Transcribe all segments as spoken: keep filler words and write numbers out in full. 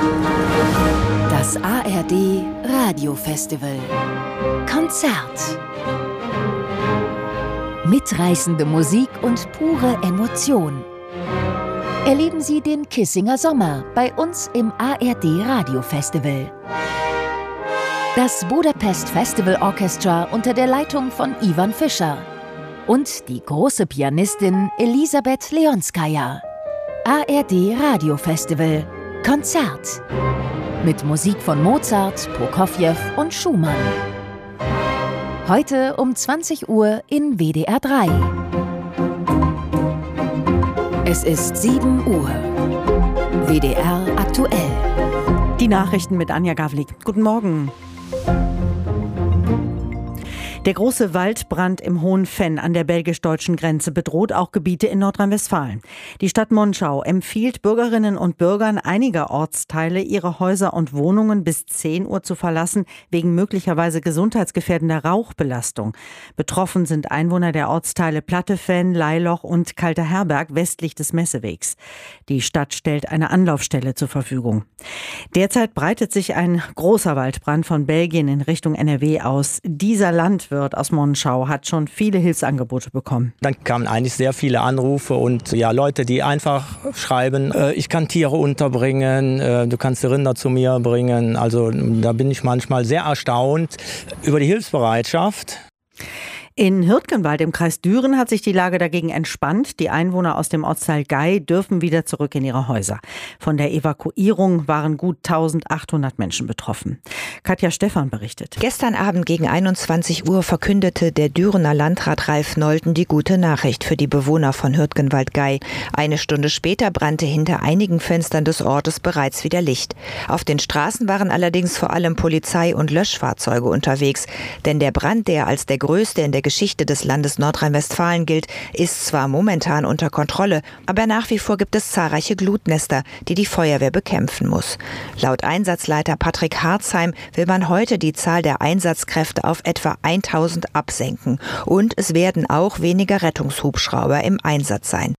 Das A R D Radiofestival Konzert. Mitreißende Musik und pure Emotion. Erleben Sie den Kissinger Sommer bei uns im A R D Radiofestival. Das Budapest Festival Orchestra unter der Leitung von Ivan Fischer und die große Pianistin Elisabeth Leonskaja. A R D Radiofestival Konzert. Mit Musik von Mozart, Prokofjew und Schumann. Heute um zwanzig Uhr in W D R drei. Es ist sieben Uhr. W D R aktuell. Die Nachrichten mit Anja Gavlik. Guten Morgen. Der große Waldbrand im Hohen Venn an der belgisch-deutschen Grenze bedroht auch Gebiete in Nordrhein-Westfalen. Die Stadt Monschau empfiehlt Bürgerinnen und Bürgern einiger Ortsteile, ihre Häuser und Wohnungen bis zehn Uhr zu verlassen, wegen möglicherweise gesundheitsgefährdender Rauchbelastung. Betroffen sind Einwohner der Ortsteile Plattefenn, Leiloch und Kalter Herberg westlich des Messewegs. Die Stadt stellt eine Anlaufstelle zur Verfügung. Derzeit breitet sich ein großer Waldbrand von Belgien in Richtung N R W aus. Dieser Landwirt aus Monschau hat schon viele Hilfsangebote bekommen. Dann kamen eigentlich sehr viele Anrufe und ja, Leute, die einfach schreiben, äh, ich kann Tiere unterbringen, äh, du kannst die Rinder zu mir bringen. Also da bin ich manchmal sehr erstaunt über die Hilfsbereitschaft. In Hürtgenwald im Kreis Düren hat sich die Lage dagegen entspannt. Die Einwohner aus dem Ortsteil Gei dürfen wieder zurück in ihre Häuser. Von der Evakuierung waren gut eintausendachthundert Menschen betroffen. Katja Stephan berichtet. Gestern Abend gegen einundzwanzig Uhr verkündete der Dürener Landrat Ralf Nolten die gute Nachricht für die Bewohner von Hürtgenwald-Gei. Eine Stunde später brannte hinter einigen Fenstern des Ortes bereits wieder Licht. Auf den Straßen waren allerdings vor allem Polizei und Löschfahrzeuge unterwegs. Denn der Brand, der als der größte in der Geschichte des Landes Nordrhein-Westfalen gilt, ist zwar momentan unter Kontrolle, aber nach wie vor gibt es zahlreiche Glutnester, die die Feuerwehr bekämpfen muss. Laut Einsatzleiter Patrick Harzheim will man heute die Zahl der Einsatzkräfte auf etwa eintausend absenken. Und es werden auch weniger Rettungshubschrauber im Einsatz sein.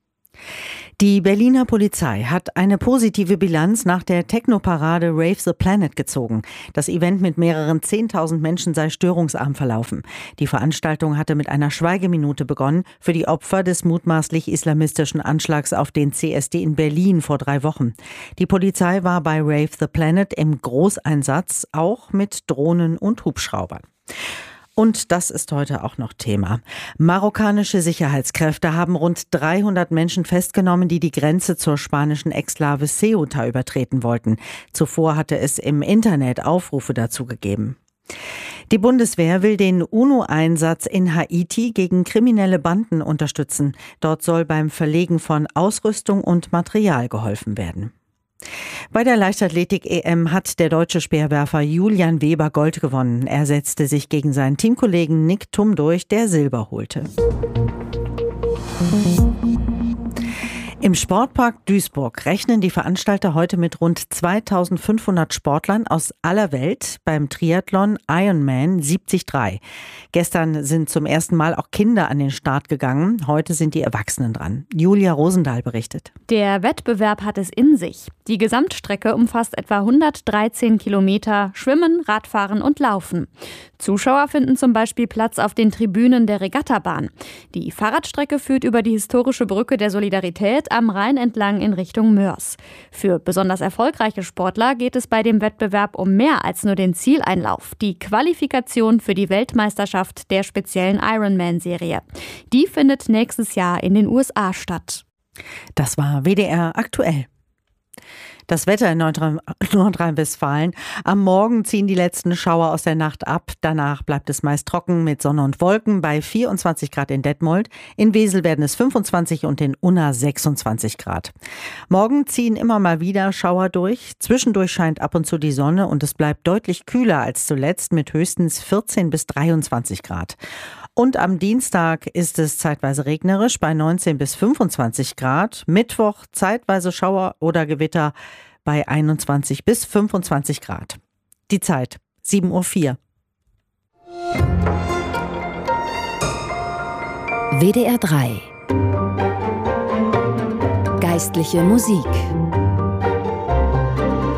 Die Berliner Polizei hat eine positive Bilanz nach der Techno-Parade Rave the Planet gezogen. Das Event mit mehreren zehntausend Menschen sei störungsarm verlaufen. Die Veranstaltung hatte mit einer Schweigeminute begonnen für die Opfer des mutmaßlich islamistischen Anschlags auf den C S D in Berlin vor drei Wochen. Die Polizei war bei Rave the Planet im Großeinsatz, auch mit Drohnen und Hubschraubern. Und das ist heute auch noch Thema. Marokkanische Sicherheitskräfte haben rund dreihundert Menschen festgenommen, die die Grenze zur spanischen Exklave Ceuta übertreten wollten. Zuvor hatte es im Internet Aufrufe dazu gegeben. Die Bundeswehr will den UNO-Einsatz in Haiti gegen kriminelle Banden unterstützen. Dort soll beim Verlegen von Ausrüstung und Material geholfen werden. Bei der Leichtathletik-E M hat der deutsche Speerwerfer Julian Weber Gold gewonnen. Er setzte sich gegen seinen Teamkollegen Nick Thum durch, der Silber holte. Im Sportpark Duisburg rechnen die Veranstalter heute mit rund zweitausendfünfhundert Sportlern aus aller Welt beim Triathlon Ironman siebzig drei. Gestern sind zum ersten Mal auch Kinder an den Start gegangen. Heute sind die Erwachsenen dran. Julia Rosendahl berichtet. Der Wettbewerb hat es in sich. Die Gesamtstrecke umfasst etwa hundertdreizehn Kilometer Schwimmen, Radfahren und Laufen. Zuschauer finden zum Beispiel Platz auf den Tribünen der Regattabahn. Die Fahrradstrecke führt über die historische Brücke der Solidarität am Rhein entlang in Richtung Mörs. Für besonders erfolgreiche Sportler geht es bei dem Wettbewerb um mehr als nur den Zieleinlauf, die Qualifikation für die Weltmeisterschaft der speziellen Ironman-Serie. Die findet nächstes Jahr in den U S A statt. Das war W D R aktuell. Das Wetter in Nordrhein-Westfalen. Am Morgen ziehen die letzten Schauer aus der Nacht ab. Danach bleibt es meist trocken mit Sonne und Wolken bei vierundzwanzig Grad in Detmold. In Wesel werden es fünfundzwanzig und in Unna sechsundzwanzig Grad. Morgen ziehen immer mal wieder Schauer durch. Zwischendurch scheint ab und zu die Sonne und es bleibt deutlich kühler als zuletzt mit höchstens vierzehn bis dreiundzwanzig Grad. Und am Dienstag ist es zeitweise regnerisch bei neunzehn bis fünfundzwanzig Grad. Mittwoch zeitweise Schauer oder Gewitter bei einundzwanzig bis fünfundzwanzig Grad. Die Zeit sieben Uhr vier. W D R drei. Geistliche Musik.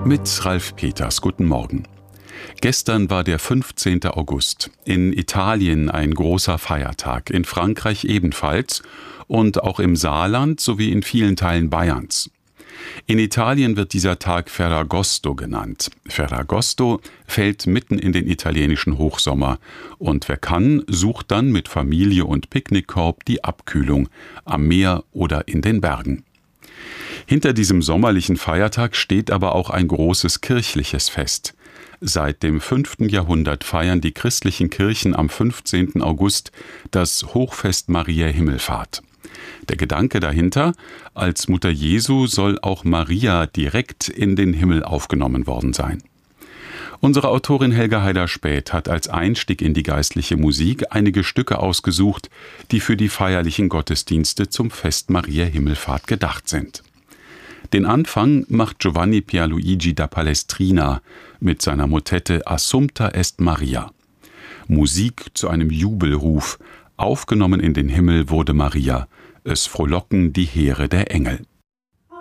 Mit Ralf Peters, guten Morgen. Gestern war der fünfzehnte August. In Italien ein großer Feiertag, in Frankreich ebenfalls und auch im Saarland sowie in vielen Teilen Bayerns. In Italien wird dieser Tag Ferragosto genannt. Ferragosto fällt mitten in den italienischen Hochsommer und wer kann, sucht dann mit Familie und Picknickkorb die Abkühlung am Meer oder in den Bergen. Hinter diesem sommerlichen Feiertag steht aber auch ein großes kirchliches Fest. Seit dem fünften Jahrhundert feiern die christlichen Kirchen am fünfzehnten August das Hochfest Mariä Himmelfahrt. Der Gedanke dahinter: als Mutter Jesu soll auch Maria direkt in den Himmel aufgenommen worden sein. Unsere Autorin Helga Heider-Späth hat als Einstieg in die geistliche Musik einige Stücke ausgesucht, die für die feierlichen Gottesdienste zum Fest Mariä Himmelfahrt gedacht sind. Den Anfang macht Giovanni Pierluigi da Palestrina mit seiner Motette Assumpta est Maria. Musik zu einem Jubelruf: Aufgenommen in den Himmel wurde Maria, es frohlocken die Heere der Engel.